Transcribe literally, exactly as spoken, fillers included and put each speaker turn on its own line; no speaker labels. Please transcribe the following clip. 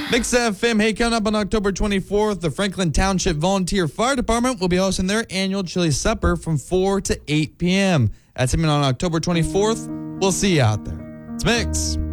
Mix F M, hey, coming up on October twenty-fourth, the Franklin Township Volunteer Fire Department will be hosting their annual chili supper from four to eight p.m. That's happening on October twenty-fourth. We'll see you out there. It's Mix.